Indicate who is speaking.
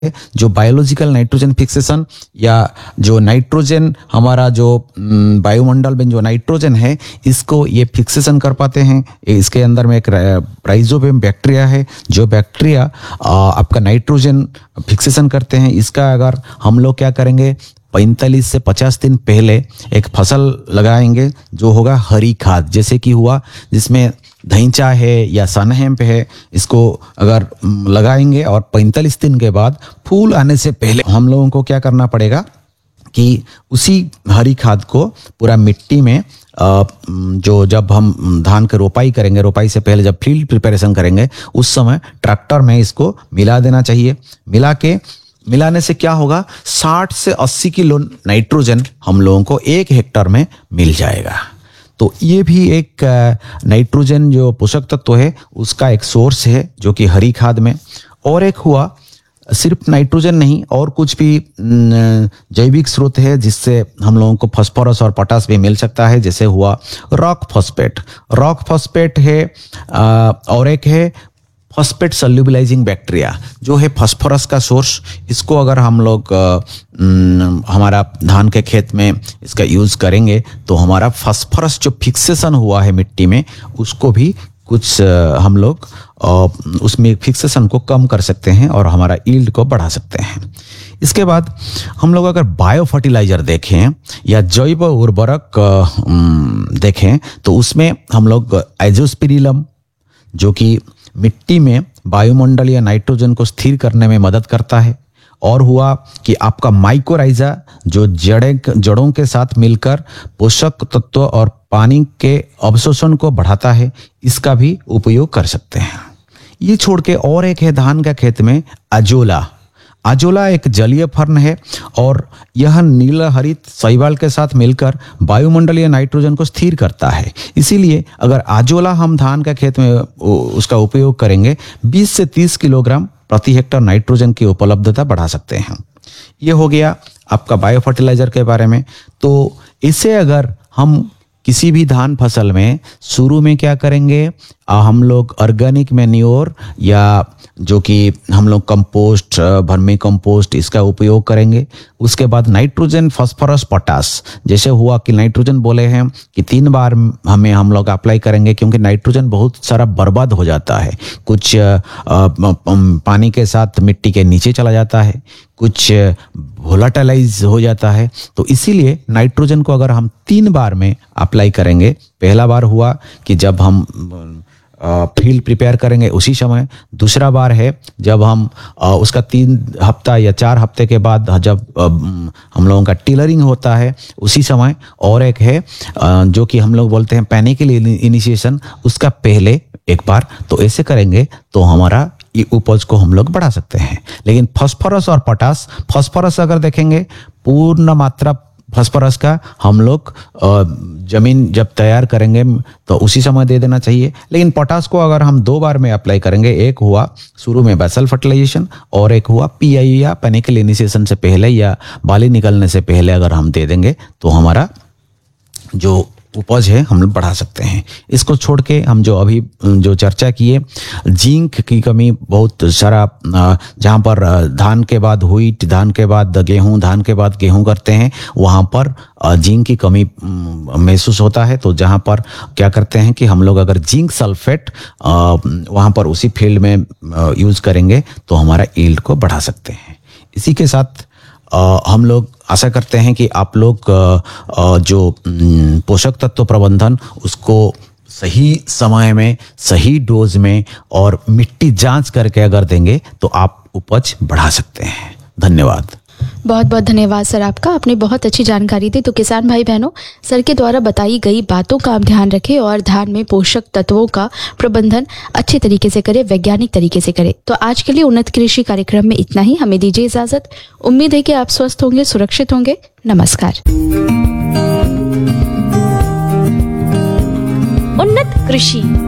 Speaker 1: जो biological nitrogen fixation या जो नाइट्रोजन हमारा जो वायुमंडल में जो नाइट्रोजन है इसको ये फिक्सेशन कर पाते हैं। इसके अंदर में एक राइजोबियम बैक्टीरिया है जो बैक्टीरिया आपका नाइट्रोजन फिक्सेशन करते हैं। इसका अगर हम लोग क्या करेंगे 45 से 50 दिन पहले एक फसल लगाएंगे जो होगा हरी खाद, जैसे कि हुआ जिसमें धैंचा है या सनहेम्प है, इसको अगर लगाएंगे और 45 दिन के बाद फूल आने से पहले हम लोगों को क्या करना पड़ेगा कि उसी हरी खाद को पूरा मिट्टी में जो जब हम धान की रोपाई करेंगे, रोपाई से पहले जब फील्ड प्रिपरेशन करेंगे उस समय ट्रैक्टर में इसको मिला देना चाहिए। मिलाने से क्या होगा 60 से 80 किलो नाइट्रोजन हम लोगों को 1 हेक्टेयर में मिल जाएगा। तो ये भी एक नाइट्रोजन जो पोषक तत्व है उसका एक सोर्स है जो कि हरी खाद में। और एक हुआ सिर्फ नाइट्रोजन नहीं और कुछ भी जैविक स्रोत है जिससे हम लोगों को फास्फोरस और पोटास भी मिल सकता है, जैसे हुआ रॉक फॉस्फेट है। और एक है फॉस्फेट सल्यूबिलाइजिंग बैक्टीरिया जो है फास्फोरस का सोर्स। इसको अगर हम लोग हमारा धान के खेत में इसका यूज़ करेंगे तो हमारा फास्फोरस जो फिक्सेशन हुआ है मिट्टी में उसको भी कुछ हम लोग उसमें फिक्सेशन को कम कर सकते हैं और हमारा यील्ड को बढ़ा सकते हैं। इसके बाद हम लोग अगर बायो फर्टिलाइजर देखें या जैव उर्वरक देखें तो उसमें हम लोग एजोस्पिरिलम जो कि मिट्टी में वायुमंडलीय नाइट्रोजन को स्थिर करने में मदद करता है। और हुआ कि आपका माइकोराइजा जो जड़ों के साथ मिलकर पोषक तत्व और पानी के अवशोषण को बढ़ाता है, इसका भी उपयोग कर सकते हैं। ये छोड़ के और एक है धान का खेत में अजोला एक जलीय फर्न है और यह नीला हरित शैवाल के साथ मिलकर वायुमंडलीय नाइट्रोजन को स्थिर करता है। इसीलिए अगर अजोला हम धान का खेत में उसका उपयोग करेंगे 20 से 30 किलोग्राम प्रति हेक्टेयर नाइट्रोजन की उपलब्धता बढ़ा सकते हैं। ये हो गया आपका बायो फर्टिलाइजर के बारे में। तो इसे अगर हम किसी भी धान फसल में शुरू में क्या करेंगे, हम लोग ऑर्गेनिक मैन्योर या जो कि हम लोग कंपोस्ट, वर्मी कंपोस्ट इसका उपयोग करेंगे। उसके बाद नाइट्रोजन, फास्फोरस, पोटास, जैसे हुआ कि नाइट्रोजन बोले हैं कि 3 बार हम लोग अप्लाई करेंगे क्योंकि नाइट्रोजन बहुत सारा बर्बाद हो जाता है। कुछ पानी के साथ मिट्टी के नीचे चला जाता है, कुछ वोलाटाइलाइज हो जाता है। तो इसीलिए नाइट्रोजन को अगर हम 3 बार में अप्लाई करेंगे, पहला बार हुआ कि जब हम फील्ड प्रिपेयर करेंगे उसी समय, दूसरा बार है जब हम उसका 3 हफ्ता या 4 हफ्ते के बाद जब हम लोगों का टिलरिंग होता है उसी समय, और एक है जो कि हम लोग बोलते हैं पैनिकल इनिशिएशन, उसका पहले एक बार। तो ऐसे करेंगे तो हमारा उपज को हम लोग बढ़ा सकते हैं। लेकिन फास्फोरस और पोटास, फास्फोरस अगर देखेंगे पूर्ण मात्रा फास्फोरस का हम लोग जमीन जब तैयार करेंगे तो उसी समय दे देना चाहिए। लेकिन पोटास को अगर हम 2 बार में अप्लाई करेंगे, एक हुआ शुरू में बेसल फर्टिलाइजेशन और एक हुआ पीआई या पैनिकल इनिशिएशन से पहले या बाली निकलने से पहले अगर हम दे देंगे तो हमारा जो उपज है हम लोग बढ़ा सकते हैं। इसको छोड़ के हम जो अभी जो चर्चा किए, जिंक की कमी बहुत सारा, जहाँ पर धान के बाद व्हीट, धान के बाद गेहूँ, धान के बाद गेहूँ करते हैं वहाँ पर जिंक की कमी महसूस होता है। तो जहाँ पर क्या करते हैं कि हम लोग अगर जिंक सल्फेट वहाँ पर उसी फील्ड में यूज़ करेंगे तो हमारा यील्ड को बढ़ा सकते हैं। इसी के साथ हम लोग आशा करते हैं कि आप लोग जो पोषक तत्व प्रबंधन उसको सही समय में, सही डोज में और मिट्टी जांच करके अगर देंगे तो आप उपज बढ़ा सकते हैं। धन्यवाद।
Speaker 2: बहुत बहुत धन्यवाद सर आपका, आपने बहुत अच्छी जानकारी दी। तो किसान भाई बहनों, सर के द्वारा बताई गई बातों का आप ध्यान रखें और धान में पोषक तत्वों का प्रबंधन अच्छे तरीके से करें, वैज्ञानिक तरीके से करें। तो आज के लिए उन्नत कृषि कार्यक्रम में इतना ही। हमें दीजिए इजाजत। उम्मीद है कि आप स्वस्थ होंगे, सुरक्षित होंगे। नमस्कार।
Speaker 3: उन्नत कृषि।